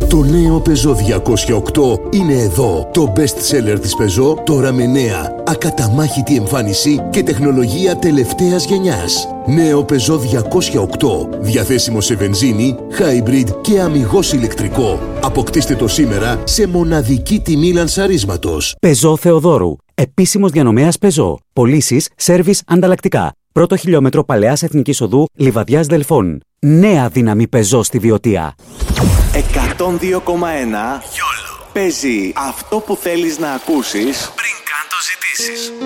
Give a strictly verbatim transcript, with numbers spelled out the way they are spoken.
Το νέο Peugeot διακόσια οκτώ είναι εδώ. Το best seller της Peugeot, τώρα με νέα, ακαταμάχητη εμφάνιση και τεχνολογία τελευταίας γενιάς. Νέο Peugeot διακόσια οκτώ, διαθέσιμο σε βενζίνη, hybrid και αμιγώς ηλεκτρικό. Αποκτήστε το σήμερα σε μοναδική τιμή λανσαρίσματος. Peugeot Θεοδόρου. Επίσημος διανομέας Peugeot. Πωλήσεις, σέρβις, ανταλλακτικά. Πρώτο χιλιόμετρο Παλαιάς Εθνικής Οδού, Λιβαδιάς Δελφών. Νέα δύναμη Peugeot στη Βιωτία. εκατόν δύο κόμμα ένα Γιόλο. Παίζει αυτό που θέλεις να ακούσεις πριν καν το ζητήσεις.